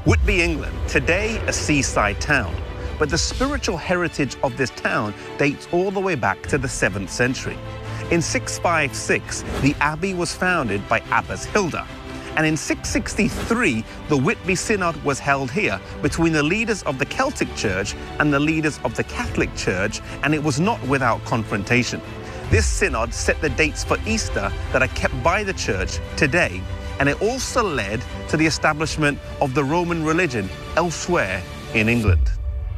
Whitby, England, today a seaside town, but the spiritual heritage of this town dates all the way back to the 7th century. In 656, the abbey was founded by Abbess Hilda, and in 663, the Whitby Synod was held here between the leaders of the Celtic Church and the leaders of the Catholic Church, and it was not without confrontation. This synod set the dates for Easter that are kept by the church today, and it also led to the establishment of the Roman religion elsewhere in England.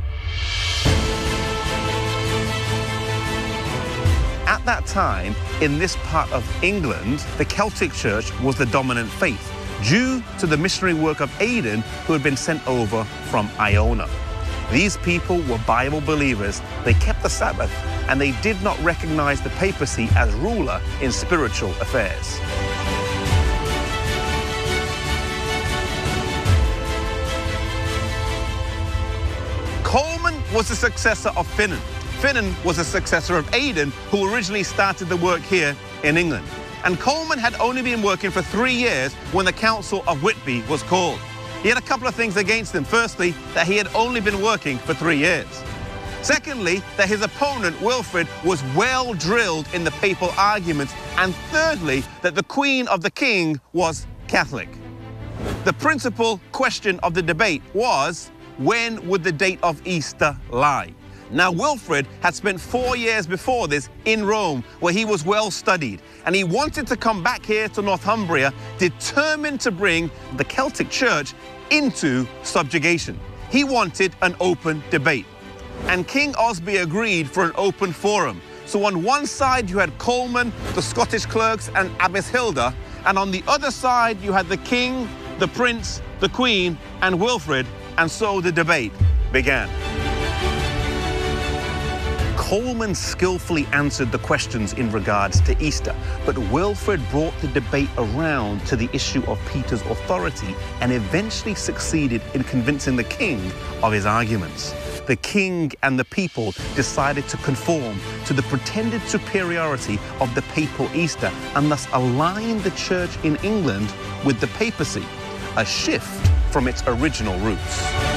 At that time, in this part of England, the Celtic Church was the dominant faith, due to the missionary work of Aidan, who had been sent over from Iona. These people were Bible believers, they kept the Sabbath, and they did not recognize the papacy as ruler in spiritual affairs. Colman was the successor of Finan. Finan was a successor of Aidan, who originally started the work here in England. And Colman had only been working for 3 years when the Council of Whitby was called. He had a couple of things against him. Firstly, that he had only been working for 3 years. Secondly, that his opponent, Wilfrid, was well drilled in the papal arguments. And thirdly, that the Queen of the King was Catholic. The principal question of the debate was, when would the date of Easter lie? Now, Wilfrid had spent 4 years before this in Rome, where he was well studied, and he wanted to come back here to Northumbria, determined to bring the Celtic Church into subjugation. He wanted an open debate, and King Osby agreed for an open forum. So on one side you had Colman, the Scottish clerks, and Abbess Hilda, and on the other side you had the king, the prince, the queen, and Wilfrid, and so the debate began. Colman skillfully answered the questions in regards to Easter, but Wilfrid brought the debate around to the issue of Peter's authority and eventually succeeded in convincing the king of his arguments. The king and the people decided to conform to the pretended superiority of the papal Easter and thus align the church in England with the papacy, a shift from its original roots.